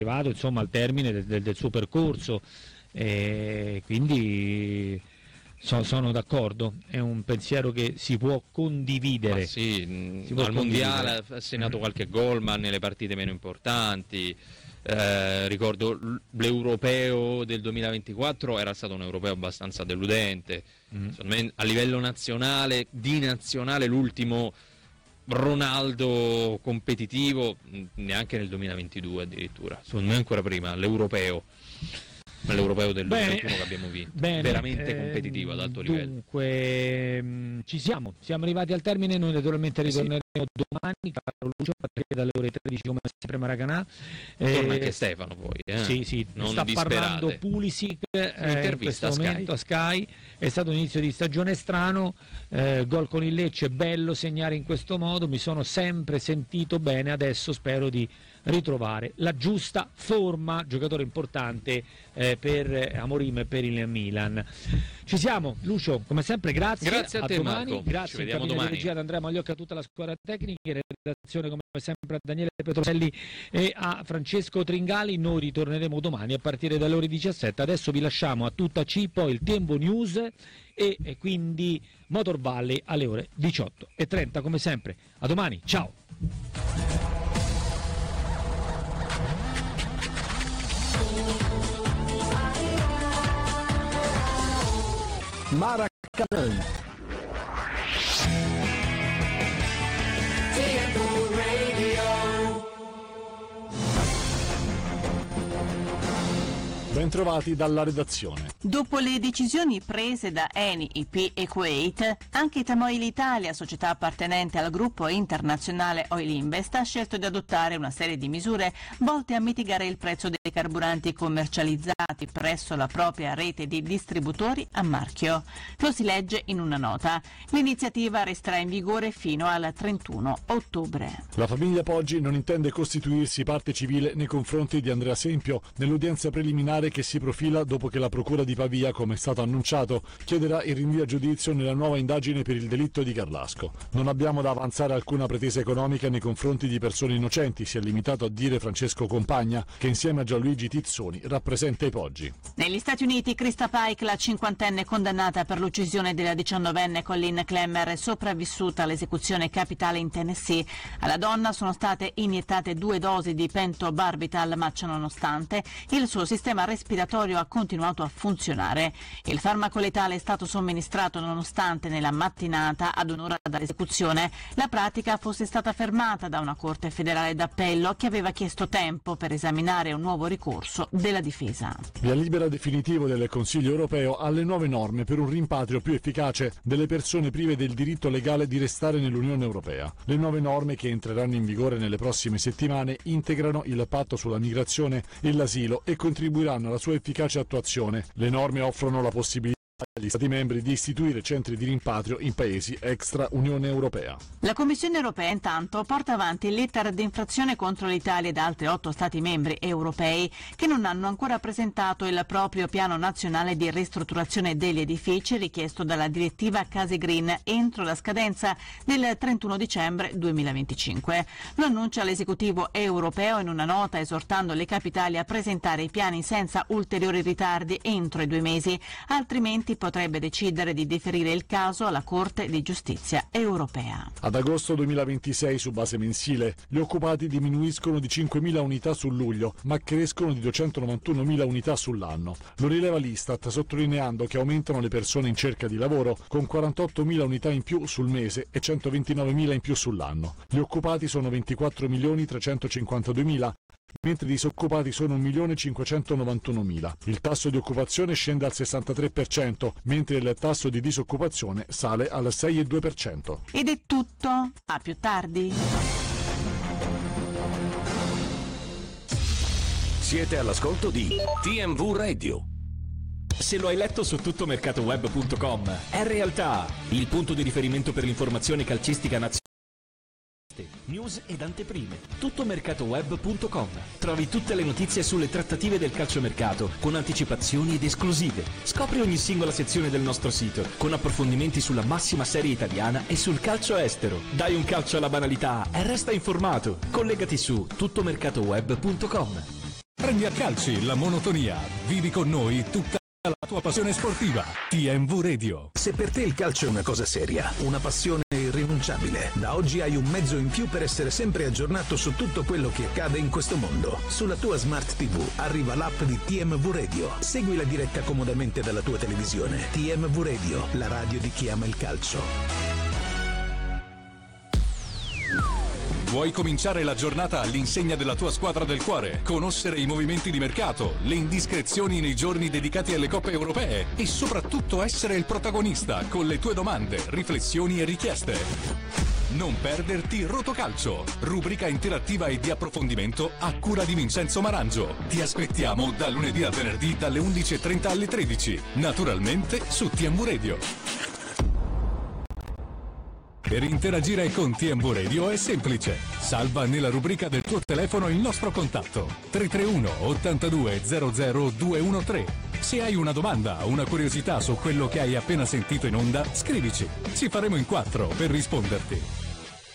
arrivato insomma al termine del suo percorso, quindi sono d'accordo, è un pensiero che si può condividere. Al mondiale ha segnato qualche gol, ma nelle partite meno importanti. Ricordo l'europeo del 2024 era stato un europeo abbastanza deludente. Secondo me, a livello nazionale, di nazionale, l'ultimo Ronaldo competitivo neanche nel 2022 addirittura, secondo me ancora prima, l'europeo del 2021 che abbiamo vinto, veramente competitivo ad alto livello. Dunque ci siamo arrivati al termine, noi naturalmente ritorneremo domani, caro Lucio, a partire dalle ore 13 come sempre Maracanã. Torna anche Stefano poi, sì, non sta disperate. Parlando Pulisic in questo momento a Sky. È stato un inizio di stagione strano, gol con il Lecce, bello segnare in questo modo, mi sono sempre sentito bene, adesso spero di ritrovare la giusta forma, giocatore importante per Amorim e per il Milan. Ci siamo, Lucio, come sempre grazie a te domani. Marco, grazie ci vediamo domani. di regia ad Andrea Magliocca, a tutta la squadra tecnica, in redazione come sempre a Daniele Petroselli e a Francesco Tringali. Noi ritorneremo domani a partire dalle ore 17, adesso vi lasciamo a tutta C, poi il Tempo News e quindi Motor Valley alle ore 18:30 come sempre. A domani, ciao! Maracanã. Bentrovati dalla redazione. Dopo le decisioni prese da Eni, IP e Kuwait, anche Tamoil Italia, società appartenente al gruppo internazionale Oil Invest, ha scelto di adottare una serie di misure volte a mitigare il prezzo dei carburanti commercializzati presso la propria rete di distributori a marchio. Lo si legge in una nota. L'iniziativa resterà in vigore fino al 31 ottobre. La famiglia Poggi non intende costituirsi parte civile nei confronti di Andrea Sempio nell'udienza preliminare che si profila dopo che la Procura di Pavia, come è stato annunciato, chiederà il rinvio a giudizio nella nuova indagine per il delitto di Carlasco. Non abbiamo da avanzare alcuna pretesa economica nei confronti di persone innocenti, si è limitato a dire Francesco Compagna, che insieme a Gianluigi Tizzoni rappresenta i Poggi. Negli Stati Uniti, Krista Pike, la cinquantenne condannata per l'uccisione della 19enne Colleen Clemmer, è sopravvissuta all'esecuzione capitale in Tennessee. Alla donna sono state iniettate 2 dosi di pentobarbital, ma ciononostante il suo sistema respiratorio ha continuato a funzionare. Il farmaco letale è stato somministrato nonostante nella mattinata, ad un'ora dall'esecuzione, la pratica fosse stata fermata da una corte federale d'appello che aveva chiesto tempo per esaminare un nuovo ricorso della difesa. Via libera definitivo del Consiglio europeo alle nuove norme per un rimpatrio più efficace delle persone prive del diritto legale di restare nell'Unione Europea. Le nuove norme, che entreranno in vigore nelle prossime settimane, integrano il patto sulla migrazione e l'asilo e contribuiranno alla sua efficace attuazione. Le norme offrono la possibilità agli Stati membri di istituire centri di rimpatrio in paesi extra Unione Europea. La Commissione europea intanto porta avanti lettera di infrazione contro l'Italia ed altri 8 Stati membri europei che non hanno ancora presentato il proprio piano nazionale di ristrutturazione degli edifici richiesto dalla direttiva Case Green entro la scadenza del 31 dicembre 2025. Lo annuncia l'esecutivo europeo in una nota esortando le capitali a presentare i piani senza ulteriori ritardi entro i 2 mesi, altrimenti potrebbe decidere di deferire il caso alla Corte di Giustizia europea. Ad agosto 2026, su base mensile, gli occupati diminuiscono di 5.000 unità su luglio, ma crescono di 291.000 unità sull'anno. Lo rileva l'Istat, sottolineando che aumentano le persone in cerca di lavoro, con 48.000 unità in più sul mese e 129.000 in più sull'anno. Gli occupati sono 24.352.000, mentre i disoccupati sono 1.591.000. Il tasso di occupazione scende al 63%, mentre il tasso di disoccupazione sale al 6,2%. Ed è tutto, a più tardi. Siete all'ascolto di TMV Radio. Se lo hai letto su tuttomercatoweb.com, è realtà, il punto di riferimento per l'informazione calcistica nazionale. News ed anteprime. Tuttomercatoweb.com. Trovi tutte le notizie sulle trattative del calciomercato con anticipazioni ed esclusive. Scopri ogni singola sezione del nostro sito con approfondimenti sulla massima serie italiana e sul calcio estero. Dai un calcio alla banalità e resta informato. Collegati su tuttomercatoweb.com. Prendi a calci la monotonia. Vivi con noi tutta la tua passione sportiva. TMV Radio. Se per te il calcio è una cosa seria, una passione irrinunciabile, da oggi hai un mezzo in più per essere sempre aggiornato su tutto quello che accade in questo mondo. Sulla tua Smart TV arriva l'app di TMV Radio. Segui la diretta comodamente dalla tua televisione. TMV Radio, la radio di chi ama il calcio. Vuoi cominciare la giornata all'insegna della tua squadra del cuore? Conoscere i movimenti di mercato, le indiscrezioni nei giorni dedicati alle coppe europee e soprattutto essere il protagonista con le tue domande, riflessioni e richieste. Non perderti Rotocalcio, rubrica interattiva e di approfondimento a cura di Vincenzo Marangio. Ti aspettiamo da lunedì a venerdì dalle 11:30 alle 13, naturalmente su TMV Radio. Per interagire con TMV Radio è semplice. Salva nella rubrica del tuo telefono il nostro contatto 331 82 00 213. Se hai una domanda o una curiosità su quello che hai appena sentito in onda, scrivici. Ci faremo in 4 per risponderti.